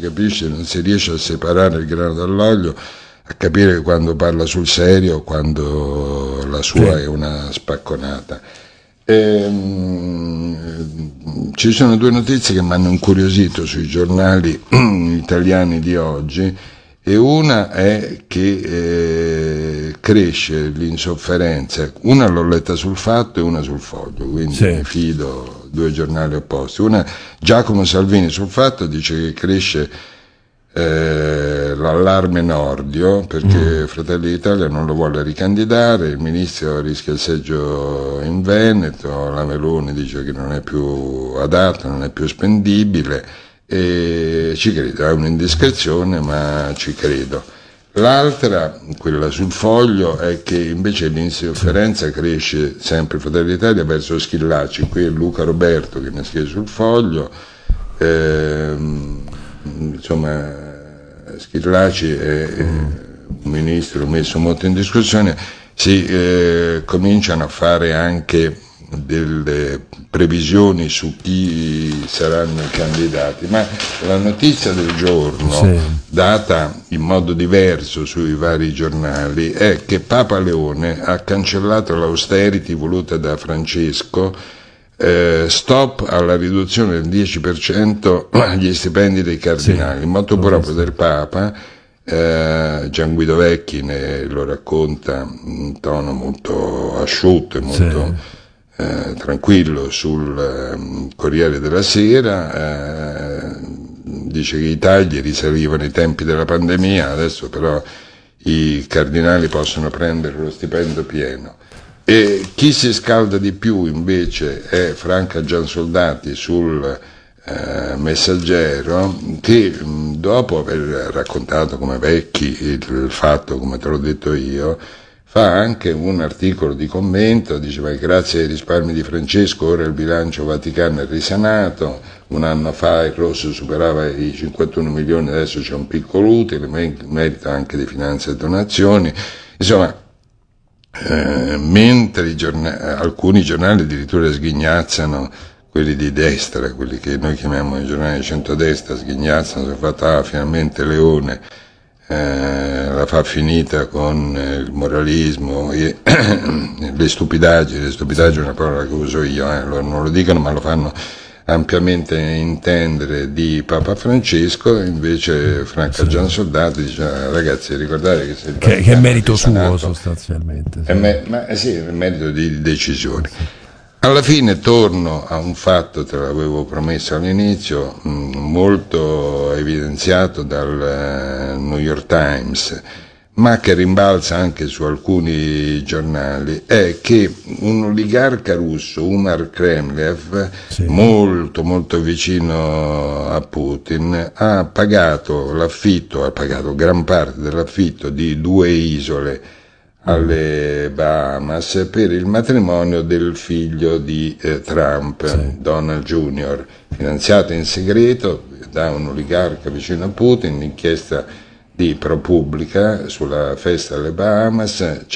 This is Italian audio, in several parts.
capisce, non si riesce a separare il grano dall'olio, a capire quando parla sul serio, quando la sua è una spacconata. Ci sono due notizie che mi hanno incuriosito sui giornali italiani di oggi, e una è che cresce l'insofferenza. Una l'ho letta sul Fatto e una sul Foglio, quindi mi fido, due giornali opposti. Una, Giacomo Salvini sul Fatto dice che cresce l'allarme Nordio, perché Fratelli d'Italia non lo vuole ricandidare, il ministro rischia il seggio in Veneto, la Meloni dice che non è più adatto, non è più spendibile, e ci credo, è un'indiscrezione ma ci credo. L'altra, quella sul Foglio, è che invece l'insofferenza cresce sempre Fratelli d'Italia verso Schillaci. Qui è Luca Roberto che ne scrive sul Foglio, insomma Schillaci è un ministro messo molto in discussione. Si cominciano a fare anche delle previsioni su chi saranno i candidati, ma la notizia del giorno, data in modo diverso sui vari giornali, è che Papa Leone ha cancellato l'austerity voluta da Francesco, stop alla riduzione del 10% agli stipendi dei cardinali, motto proprio del Papa. Gian Guido Vecchi lo racconta in tono molto asciutto e molto tranquillo sul Corriere della Sera, dice che i tagli risalivano ai tempi della pandemia, adesso però i cardinali possono prendere lo stipendio pieno. E chi si scalda di più invece è Franca Giansoldati sul Messaggero, che dopo aver raccontato come Vecchi il fatto, come te l'ho detto io, fa anche un articolo di commento, dice: ma grazie ai risparmi di Francesco ora il bilancio Vaticano è risanato, un anno fa il rosso superava i 51 milioni, adesso c'è un piccolo utile, merita anche di finanze e donazioni. Insomma, mentre alcuni giornali addirittura sghignazzano, quelli di destra, quelli che noi chiamiamo i giornali di centrodestra, sghignazzano, si è fatta finalmente Leone la fa finita con il moralismo e le stupidaggini è una parola che uso io, non lo dicono ma lo fanno ampiamente intendere di Papa Francesco. Invece Franca Giansoldati dice: ragazzi, ricordate che è merito suo sostanzialmente, è merito di decisioni. Alla fine torno a un fatto, te l'avevo promesso all'inizio, molto evidenziato dal New York Times, ma che rimbalza anche su alcuni giornali, è che un oligarca russo, Umar Kremlev, molto molto vicino a Putin, ha pagato gran parte dell'affitto di 2 isole alle Bahamas per il matrimonio del figlio di Trump, Donald Jr., finanziato in segreto da un oligarca vicino a Putin. L'inchiesta di ProPublica sulla festa alle Bahamas,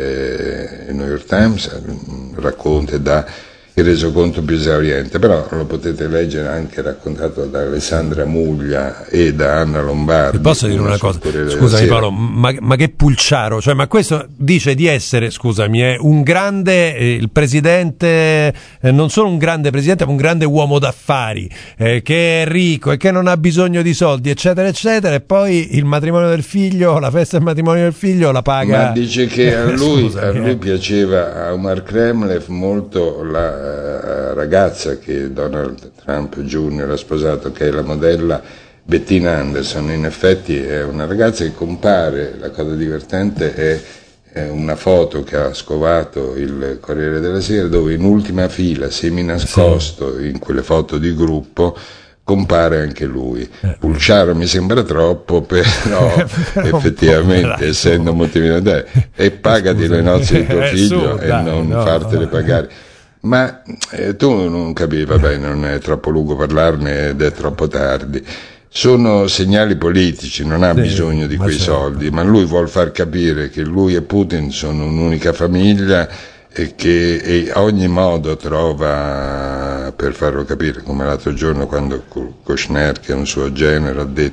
c'è il New York Times, racconta e dà il resoconto più esauriente, però lo potete leggere anche raccontato da Alessandra Muglia e da Anna Lombardi. Posso dire una cosa? Scusami Paolo, ma che pulciaro, cioè, ma questo dice di essere, scusami, un grande, il presidente, non solo un grande presidente, ma un grande uomo d'affari, che è ricco e che non ha bisogno di soldi, eccetera eccetera, e poi il matrimonio del figlio, la festa del matrimonio del figlio la paga. Ma dice che a lui piaceva, a Umar Kremlev, molto la ragazza che Donald Trump Jr. ha sposato, che è la modella Bettina Anderson. In effetti è una ragazza che compare, la cosa divertente è una foto che ha scovato il Corriere della Sera, dove in ultima fila, semi nascosto, in quelle foto di gruppo, compare anche lui. Pulciaro mi sembra troppo, però effettivamente, essendo multimiliardario, e pagati le nozze di tuo figlio e non fartele pagare. Ma tu non capivi, vabbè, non è troppo lungo parlarne ed è troppo tardi. Sono segnali politici, non ha bisogno di quei soldi, ma lui vuol far capire che lui e Putin sono un'unica famiglia e che a ogni modo trova per farlo capire, come l'altro giorno quando Kushner, che è un suo genero, ha detto